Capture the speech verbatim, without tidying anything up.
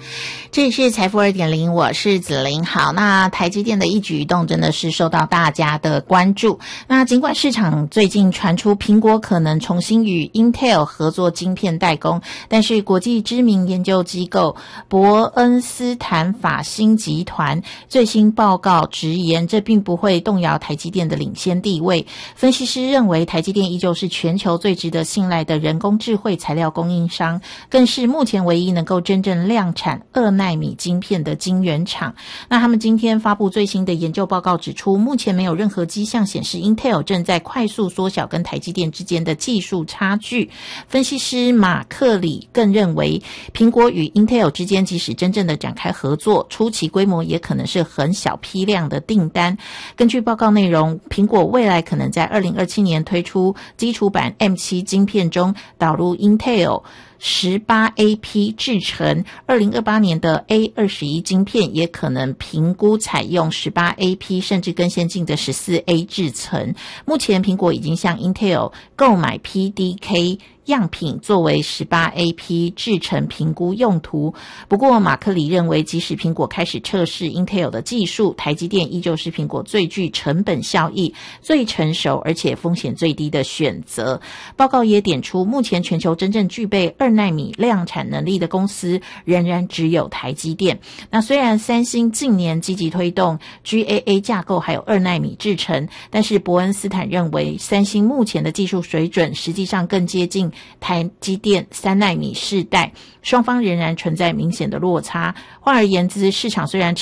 这里是财富 二点零， 我是子琳。好，那台积电的一举一动真的是受到大家的关注。那尽管市场最近传出苹果可能重新与 Intel 合作晶片代工，但是国际知名研究机构伯恩斯坦法辛集团最新报告直言，这并不会动摇台积电的领先地位。分析师认为，台积电依旧是全球最值得信赖的人工智慧材料供应商，更是目前唯一能够真正量产二奈米晶片的晶圆厂。那他们今天发布最新的研究报告指出，目前没有任何迹象显示 Intel 正在快速缩小跟台积电之间的技术差距。分析师马克里更认为，苹果与 Intel 之间即使真正的展开合作，初期规模也可能是很小批量的订单。根据报告内容，苹果未来可能在二零二七年推出基础版 M 七 晶片中导入 Intel十八 A P 制程，二零二八年的 A 二十一 晶片也可能评估采用十八 A P 甚至更先进的十四 A 制程。目前苹果已经向 Intel 购买 P D K 样品作为十八 A P 制程评估用途。不过马克里认为，即使苹果开始测试 Intel 的技术，台积电依旧是苹果最具成本效益、最成熟而且风险最低的选择。报告也点出，目前全球真正具备二奈米量产能力的公司仍然只有台积电。那虽然三星近年积极推动 G A A 架构还有二奈米制程，但是伯恩斯坦认为，三星目前的技术水准实际上更接近台积电三奈米世代，双方仍然存在明显的落差。换而言之，市场虽然